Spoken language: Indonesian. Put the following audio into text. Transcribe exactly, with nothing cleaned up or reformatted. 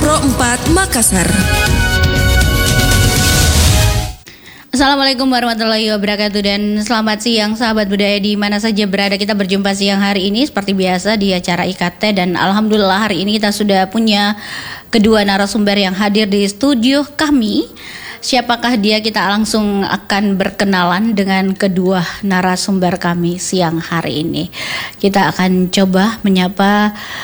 Pro empat Makassar. Assalamualaikum warahmatullahi wabarakatuh dan selamat siang sahabat budaya di mana saja berada. Kita berjumpa siang hari ini seperti biasa di acara I K T dan alhamdulillah hari ini kita sudah punya kedua narasumber yang hadir di studio kami. Siapakah dia? Kita langsung akan berkenalan dengan kedua narasumber kami siang hari ini. Kita akan coba menyapa